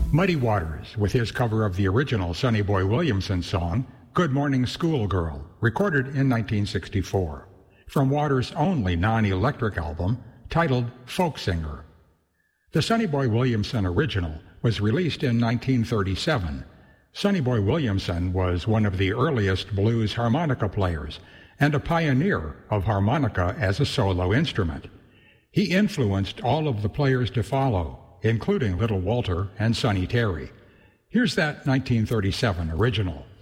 Muddy Waters, with his cover of the original Sonny Boy Williamson song, Good Morning Schoolgirl, recorded in 1964, from Waters' only non-electric album, titled Folk Singer. The Sonny Boy Williamson original was released in 1937. Sonny Boy Williamson was one of the earliest blues harmonica players and a pioneer of harmonica as a solo instrument. He influenced all of the players to follow, including Little Walter and Sonny Terry. Here's that 1937 original.